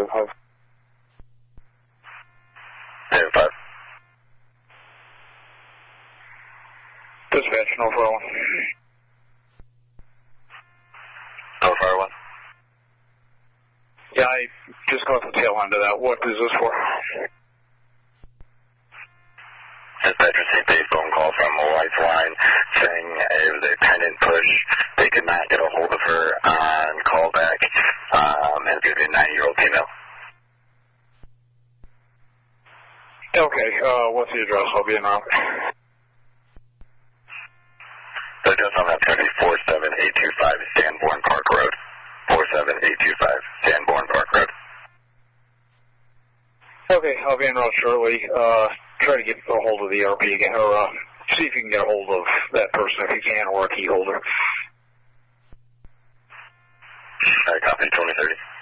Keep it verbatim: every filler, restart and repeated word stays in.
seven five. seven five. Dispatch, no fire one. No fire one. Yeah, I just got the tail end of that. What is this for? Dispatch received a phone call from a wife's line saying it was a pendant push. They could not get a hold of her on callback, um, and it's going to be a ninety-year-old female. Okay, uh, what's the address? I'll be in route. The address on that's going to be four seven eight two five Sanborn Park Road. four seven eight two five Sanborn Park Road. Okay, I'll be in route shortly. Uh, try to get a hold of the R P again, or uh, see if you can get a hold of that person if you can, or a key holder. All right, copy, twenty thirty.